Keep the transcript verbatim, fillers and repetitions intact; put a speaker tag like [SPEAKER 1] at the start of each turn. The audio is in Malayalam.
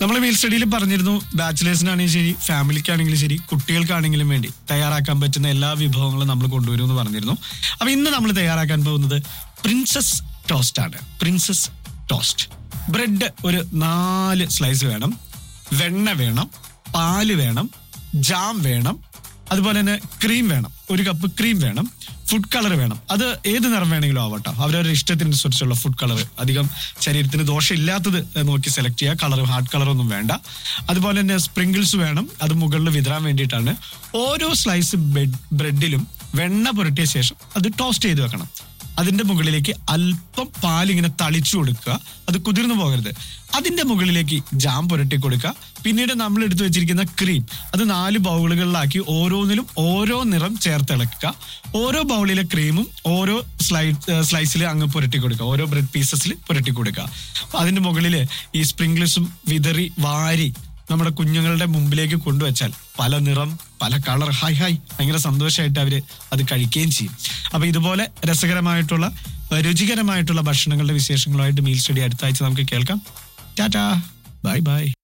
[SPEAKER 1] നമ്മൾ മീൽ സ്റ്റഡിയിൽ പറഞ്ഞിരുന്നു, ബാച്ചിലേഴ്സിനാണെങ്കിലും ശരി, ഫാമിലിക്കാണെങ്കിലും ശരി, കുട്ടികൾക്കാണെങ്കിലും വേണ്ടി തയ്യാറാക്കാൻ പറ്റുന്ന എല്ലാ വിഭവങ്ങളും നമ്മൾ കൊണ്ടുവരും എന്ന് പറഞ്ഞിരുന്നു. അപ്പൊ ഇന്ന് നമ്മൾ തയ്യാറാക്കാൻ പോകുന്നത് പ്രിൻസസ് ടോസ്റ്റ് ആണ്. Princess toast. ബ്രെഡ് ഒരു നാല് സ്ലൈസ് വേണം, വെണ്ണ വേണം, പാല് വേണം, ജാം വേണം, അതുപോലെ തന്നെ ക്രീം വേണം, ഒരു കപ്പ് ക്രീം വേണം, ഫുഡ് കളർ വേണം. അത് ഏത് നിറം വേണമെങ്കിലും ആവട്ടോ, അവരവരുടെ ഇഷ്ടത്തിനനുസരിച്ചുള്ള ഫുഡ് കളർ. അധികം ശരീരത്തിന് ദോഷമില്ലാത്തത് നോക്കി സെലക്ട് ചെയ്യുക. കളർ ഹാർഡ് കളറൊന്നും വേണ്ട. അതുപോലെ തന്നെ സ്പ്രിങ്കിൾസ് വേണം, അത് മുകളിൽ വിതറാൻ വേണ്ടിയിട്ടാണ്. ഓരോ സ്ലൈസ് ബ്രെഡിലും വെണ്ണ പുരട്ടിയ ശേഷം അത് ടോസ്റ്റ് ചെയ്ത് വെക്കണം. അതിന്റെ മുകളിലേക്ക് അല്പം പാലിങ്ങനെ തളിച്ചു കൊടുക്കുക, അത് കുതിർന്നു പോകരുത്. അതിന്റെ മുകളിലേക്ക് ജാം പുരട്ടി കൊടുക്കുക. പിന്നീട് നമ്മൾ എടുത്തു വെച്ചിരിക്കുന്ന ക്രീം അത് നാല് ബൗളുകളിലാക്കി ഓരോന്നിലും ഓരോ നിറം ചേർത്തിളക്കുക. ഓരോ ബൗളിലെ ക്രീമും ഓരോ സ്ലൈ സ്ലൈസിൽ അങ്ങ് പുരട്ടി കൊടുക്കുക, ഓരോ ബ്രെഡ് പീസസിൽ പുരട്ടി കൊടുക്കുക. അതിന്റെ മുകളിൽ ഈ സ്പ്രിംഗ്ലസും വിതറി വാരി നമ്മുടെ കുഞ്ഞുങ്ങളുടെ മുമ്പിലേക്ക് കൊണ്ടുവച്ചാൽ പല നിറം, പല കളർ, ഹായ് ഹായ് ഭയങ്കര സന്തോഷമായിട്ട് അവര് അത് കഴിക്കുകയും ചെയ്യും. അപ്പൊ ഇതുപോലെ രസകരമായിട്ടുള്ള രുചികരമായിട്ടുള്ള ഭക്ഷണങ്ങളുടെ വിശേഷങ്ങളുമായിട്ട് മീൽ സ്റ്റഡി അടുത്ത ആഴ്ച നമുക്ക് കേൾക്കാം. Tata, bye bye.